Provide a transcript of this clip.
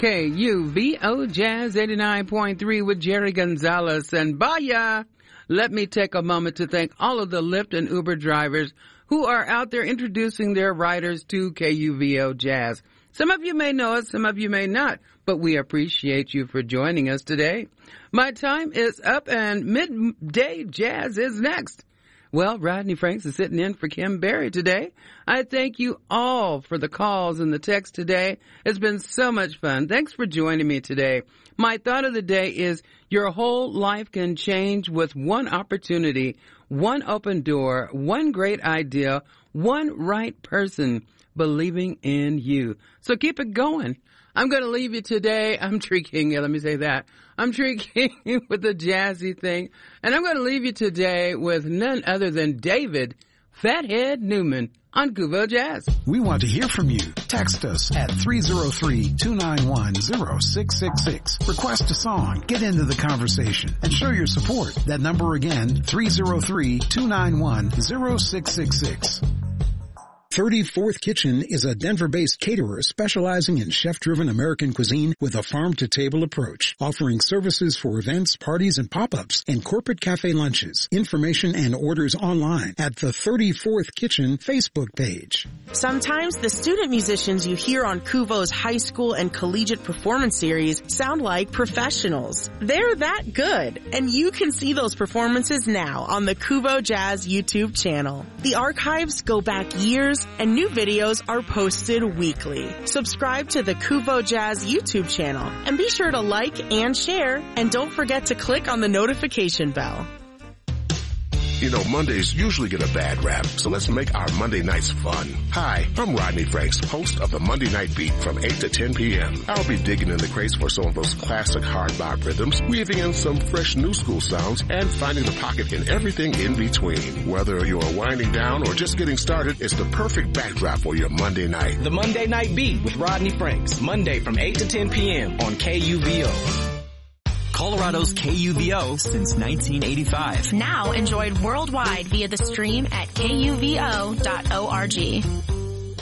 KUVO Jazz 89.3 with Jerry Gonzalez. And Baya, let me take a moment to thank all of the Lyft and Uber drivers who are out there introducing their riders to KUVO Jazz. Some of you may know us, some of you may not, but we appreciate you for joining us today. My time is up and Midday Jazz is next. Well, Rodney Franks is sitting in for Kim Berry today. I thank you all for the calls and the texts today. It's been so much fun. Thanks for joining me today. My thought of the day is your whole life can change with one opportunity, one open door, one great idea, one right person believing in you. So keep it going. I'm going to leave you today. I'm tricking you. Let me say that. I'm tricking you with the jazzy thing. And I'm going to leave you today with none other than David Fathead Newman on KUVO Jazz. We want to hear from you. Text us at 303-291-0666. Request a song, get into the conversation, and show your support. That number again, 303-291-0666. 34th Kitchen is a Denver-based caterer specializing in chef-driven American cuisine with a farm-to-table approach, offering services for events, parties, and pop-ups, and corporate cafe lunches. Information and orders online at the 34th Kitchen Facebook page. Sometimes the student musicians you hear on KUVO's high school and collegiate performance series sound like professionals. They're that good, and you can see those performances now on the KUVO Jazz YouTube channel. The archives go back years, and new videos are posted weekly. Subscribe to the KUVO Jazz YouTube channel and be sure to like and share, and don't forget to click on the notification bell. You know, Mondays usually get a bad rap, so let's make our Monday nights fun. Hi, I'm Rodney Franks, host of the Monday Night Beat from 8 to 10 p.m. I'll be digging in the crates for some of those classic hard bop rhythms, weaving in some fresh new school sounds, and finding the pocket in everything in between. Whether you're winding down or just getting started, it's the perfect backdrop for your Monday night. The Monday Night Beat with Rodney Franks, Monday from 8 to 10 p.m. on KUVO. Colorado's KUVO since 1985. Now enjoyed worldwide via the stream at KUVO.org.